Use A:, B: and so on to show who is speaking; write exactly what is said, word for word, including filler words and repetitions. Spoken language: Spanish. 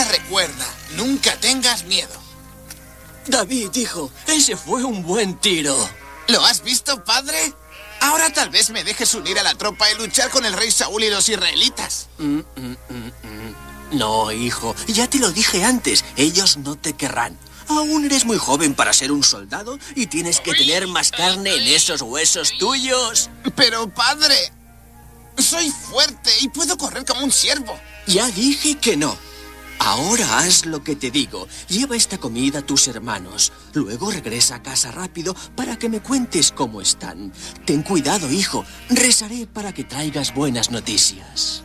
A: recuerda, nunca tengas miedo.
B: David, hijo, ese fue un buen tiro.
A: ¿Lo has visto, padre? Ahora tal vez me dejes unir a la tropa y luchar con el rey Saúl y los israelitas.
B: Mm, mm, mm, mm. No, hijo, ya te lo dije antes, ellos no te querrán. Aún eres muy joven para ser un soldado y tienes que tener más carne en esos huesos tuyos.
A: Pero, padre, soy fuerte y puedo correr como un ciervo.
B: Ya dije que no. Ahora haz lo que te digo. Lleva esta comida a tus hermanos. Luego regresa a casa rápido para que me cuentes cómo están. Ten cuidado, hijo. Rezaré para que traigas buenas noticias.